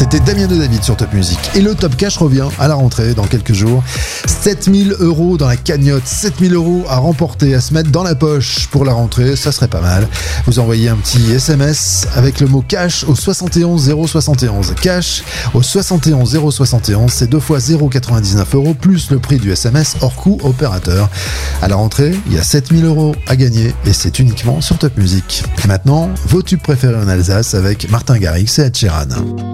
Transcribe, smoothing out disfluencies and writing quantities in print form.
C'était Damien de David sur Top Music. Et le Top Cash revient à la rentrée dans quelques jours. 7000 € dans la cagnotte, 7000 € à remporter, à se mettre dans la poche pour la rentrée, ça serait pas mal. Vous envoyez un petit SMS avec le mot cash au 71 071. Cash au 71 071, c'est 2 fois 0,99 € plus le prix du SMS hors coût opérateur. À la rentrée, il y a 7000 € à gagner et c'est uniquement sur Top Music. Et maintenant, vos tubes préférés en Alsace avec Martin Garrix et Ed Sheeran.